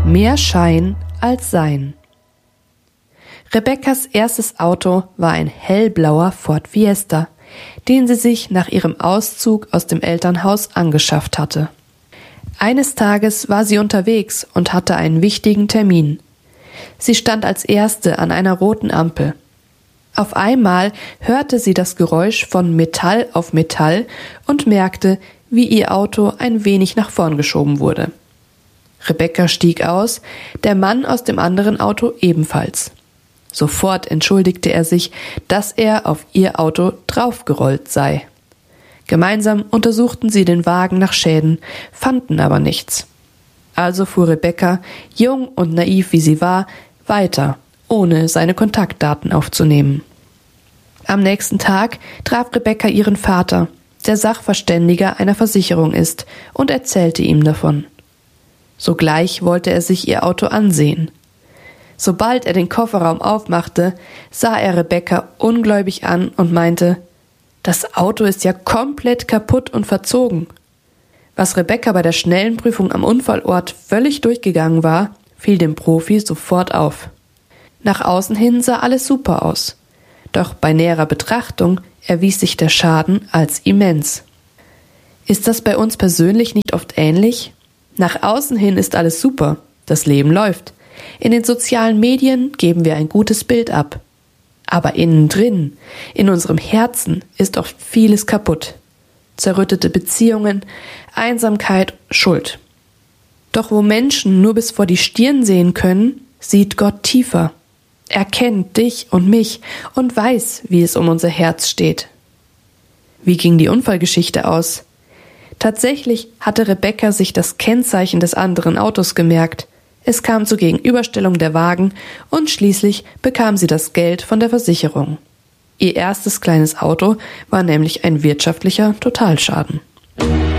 Mehr Schein als Sein. Rebekkas erstes Auto war ein hellblauer Ford Fiesta, den sie sich nach ihrem Auszug aus dem Elternhaus angeschafft hatte. Eines Tages war sie unterwegs und hatte einen wichtigen Termin. Sie stand als Erste an einer roten Ampel. Auf einmal hörte sie das Geräusch von Metall auf Metall und merkte, wie ihr Auto ein wenig nach vorn geschoben wurde. Rebekka stieg aus, der Mann aus dem anderen Auto ebenfalls. Sofort entschuldigte er sich, dass er auf ihr Auto draufgerollt sei. Gemeinsam untersuchten sie den Wagen nach Schäden, fanden aber nichts. Also fuhr Rebekka, jung und naiv wie sie war, weiter, ohne seine Kontaktdaten aufzunehmen. Am nächsten Tag traf Rebekka ihren Vater, der Sachverständiger einer Versicherung ist, und erzählte ihm davon. Sogleich wollte er sich ihr Auto ansehen. Sobald er den Kofferraum aufmachte, sah er Rebekka ungläubig an und meinte, »Das Auto ist ja komplett kaputt und verzogen.« Was Rebekka bei der schnellen Prüfung am Unfallort völlig durchgegangen war, fiel dem Profi sofort auf. Nach außen hin sah alles super aus. Doch bei näherer Betrachtung erwies sich der Schaden als immens. Ist das bei uns persönlich nicht oft ähnlich? Nach außen hin ist alles super, das Leben läuft. In den sozialen Medien geben wir ein gutes Bild ab. Aber innen drin, in unserem Herzen, ist oft vieles kaputt. Zerrüttete Beziehungen, Einsamkeit, Schuld. Doch wo Menschen nur bis vor die Stirn sehen können, sieht Gott tiefer. Er kennt dich und mich und weiß, wie es um unser Herz steht. Wie ging die Unfallgeschichte aus? Tatsächlich hatte Rebekka sich das Kennzeichen des anderen Autos gemerkt. Es kam zur Gegenüberstellung der Wagen und schließlich bekam sie das Geld von der Versicherung. Ihr erstes kleines Auto war nämlich ein wirtschaftlicher Totalschaden.